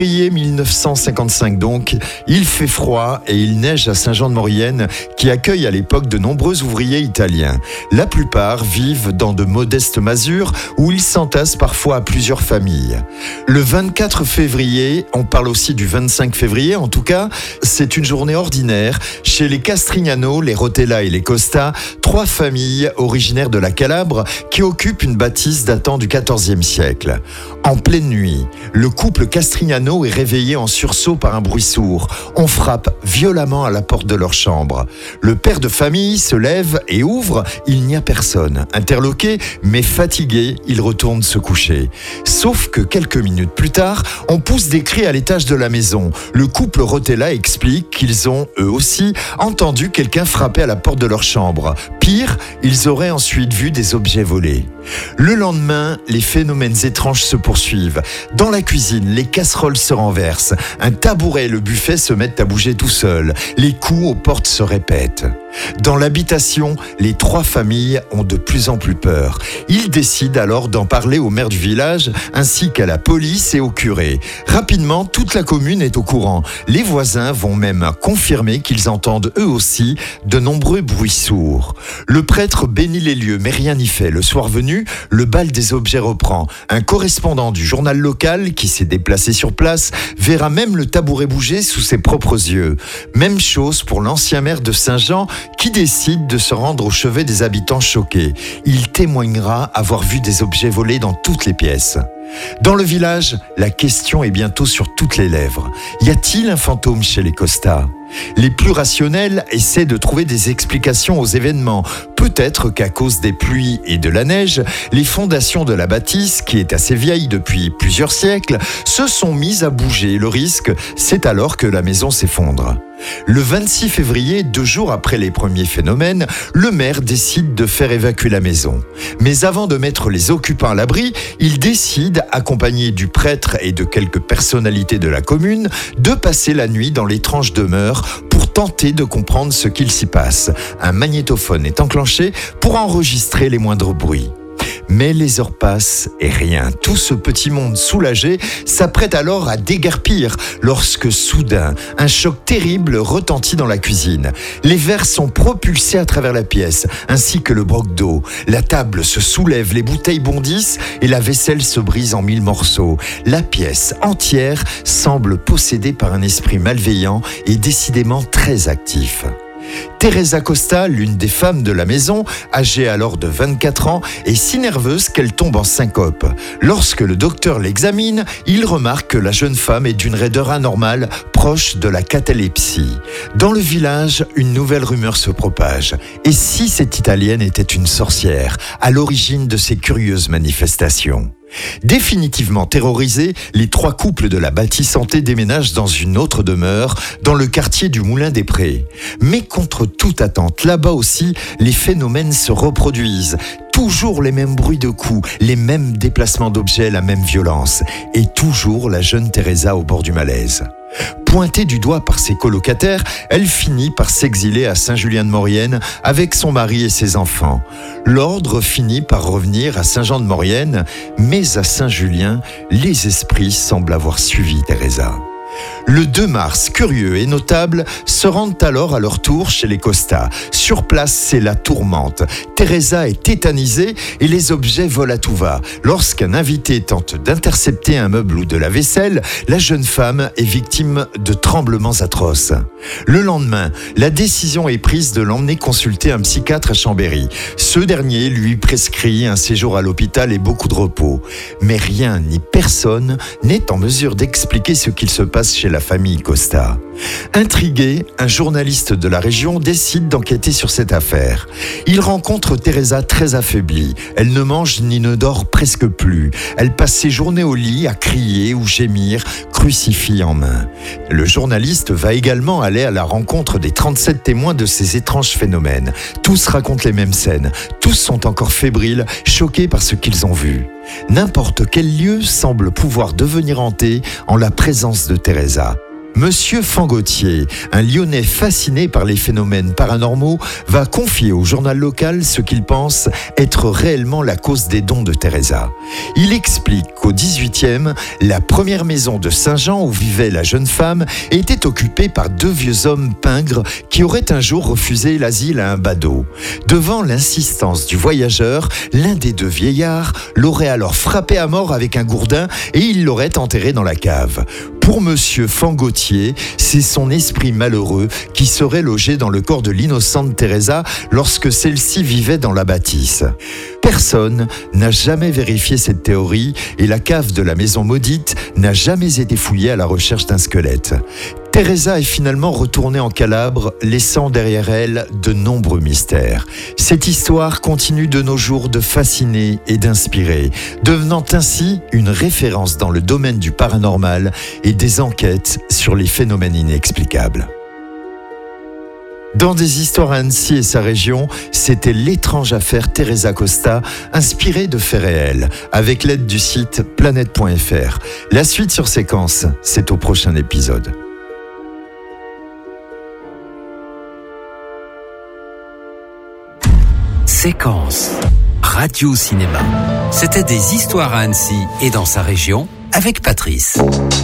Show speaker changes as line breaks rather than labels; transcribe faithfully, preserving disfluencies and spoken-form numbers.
février mille neuf cent cinquante-cinq donc, il fait froid et il neige à Saint-Jean-de-Maurienne qui accueille à l'époque de nombreux ouvriers italiens. La plupart vivent dans de modestes masures où ils s'entassent parfois à plusieurs familles. Le vingt-quatre février, on parle aussi du vingt-cinq février en tout cas, c'est une journée ordinaire chez les Castrignano, les Rotella et les Costa, trois familles originaires de la Calabre qui occupent une bâtisse datant du quatorzième siècle. En pleine nuit, le couple Castrignano est réveillé en sursaut par un bruit sourd. On frappe violemment à la porte de leur chambre. Le père de famille se lève et ouvre. Il n'y a personne. Interloqué, mais fatigué, il retourne se coucher. Sauf que quelques minutes plus tard, on pousse des cris à l'étage de la maison. Le couple Rotella explique qu'ils ont, eux aussi, entendu quelqu'un frapper à la porte de leur chambre. Pire, ils auraient ensuite vu des objets volés. Le lendemain, les phénomènes étranges se poursuivent. Dans la cuisine, les casseroles se renversent. Un tabouret et le buffet se mettent à bouger tout seuls. Les coups aux portes se répètent. Dans l'habitation, les trois familles ont de plus en plus peur. Ils décident alors d'en parler au maire du village ainsi qu'à la police et au curé. Rapidement, toute la commune est au courant. Les voisins vont même confirmer qu'ils entendent eux aussi de nombreux bruits sourds. Le prêtre bénit les lieux, mais rien n'y fait. Le soir venu, le bal des objets reprend. Un correspondant du journal local qui s'est déplacé sur place verra même le tabouret bouger sous ses propres yeux. Même chose pour l'ancien maire de Saint-Jean qui décide de se rendre au chevet des habitants choqués. Il témoignera avoir vu des objets volés dans toutes les pièces. Dans le village, la question est bientôt sur toutes les lèvres. Y a-t-il un fantôme chez les Costa ? Les plus rationnels essaient de trouver des explications aux événements. Peut-être qu'à cause des pluies et de la neige, les fondations de la bâtisse, qui est assez vieille depuis plusieurs siècles, se sont mises à bouger. Le risque, c'est alors que la maison s'effondre. Le vingt-six février, deux jours après les premiers phénomènes, le maire décide de faire évacuer la maison. Mais avant de mettre les occupants à l'abri, il décide, accompagné du prêtre et de quelques personnalités de la commune, de passer la nuit dans l'étrange demeure pour tenter de comprendre ce qu'il s'y passe. Un magnétophone est enclenché pour enregistrer les moindres bruits. Mais les heures passent et rien. Tout ce petit monde soulagé s'apprête alors à déguerpir lorsque soudain, un choc terrible retentit dans la cuisine. Les verres sont propulsés à travers la pièce, ainsi que le broc d'eau. La table se soulève, les bouteilles bondissent et la vaisselle se brise en mille morceaux. La pièce entière semble possédée par un esprit malveillant et décidément très actif. Teresa Costa, l'une des femmes de la maison, âgée alors de vingt-quatre ans, est si nerveuse qu'elle tombe en syncope. Lorsque le docteur l'examine, il remarque que la jeune femme est d'une raideur anormale, proche de la catalepsie. Dans le village, une nouvelle rumeur se propage. Et si cette Italienne était une sorcière, à l'origine de ces curieuses manifestations ? Définitivement terrorisés, les trois couples de la bâtisse santé déménagent dans une autre demeure, dans le quartier du Moulin des Prés. Mais contre toute attente, là-bas aussi, les phénomènes se reproduisent. Toujours les mêmes bruits de coups, les mêmes déplacements d'objets, la même violence. Et toujours la jeune Teresa au bord du malaise. Pointée du doigt par ses colocataires, elle finit par s'exiler à Saint-Julien-de-Maurienne avec son mari et ses enfants. L'ordre finit par revenir à Saint-Jean-de-Maurienne, mais à Saint-Julien, les esprits semblent avoir suivi Teresa. Le deux mars, curieux et notables se rendent alors à leur tour chez les Costa. Sur place, c'est la tourmente. Teresa est tétanisée et les objets volent à tout va. Lorsqu'un invité tente d'intercepter un meuble ou de la vaisselle, la jeune femme est victime de tremblements atroces. Le lendemain, la décision est prise de l'emmener consulter un psychiatre à Chambéry. Ce dernier lui prescrit un séjour à l'hôpital et beaucoup de repos. Mais rien ni personne n'est en mesure d'expliquer ce qu'il se passe chez la famille Costa. Intrigué, un journaliste de la région décide d'enquêter sur cette affaire. Il rencontre Teresa très affaiblie. Elle ne mange ni ne dort presque plus. Elle passe ses journées au lit à crier ou gémir, crucifix en main. Le journaliste va également aller à la rencontre des trente-sept témoins de ces étranges phénomènes. Tous racontent les mêmes scènes. Tous sont encore fébriles, choqués par ce qu'ils ont vu. N'importe quel lieu semble pouvoir devenir hanté en la présence de Teresa. Monsieur Fangautier, un Lyonnais fasciné par les phénomènes paranormaux, va confier au journal local ce qu'il pense être réellement la cause des dons de Teresa. Il explique qu'au dix-huitième, la première maison de Saint-Jean où vivait la jeune femme était occupée par deux vieux hommes pingres qui auraient un jour refusé l'asile à un badaud. Devant l'insistance du voyageur, l'un des deux vieillards l'aurait alors frappé à mort avec un gourdin et il l'aurait enterré dans la cave. Pour Monsieur Fangautier, c'est son esprit malheureux qui serait logé dans le corps de l'innocente Teresa lorsque celle-ci vivait dans la bâtisse. Personne n'a jamais vérifié cette théorie et la cave de la maison maudite n'a jamais été fouillée à la recherche d'un squelette. Teresa est finalement retournée en Calabre, laissant derrière elle de nombreux mystères. Cette histoire continue de nos jours de fasciner et d'inspirer, devenant ainsi une référence dans le domaine du paranormal et des enquêtes sur les phénomènes inexplicables. Dans des histoires à Annecy et sa région, c'était l'étrange affaire Teresa Costa, inspirée de faits réels, avec l'aide du site planète point f r. La suite sur Séquence, c'est au prochain épisode.
Séquence Radio Cinéma. C'était des histoires à Annecy et dans sa région avec Patrice.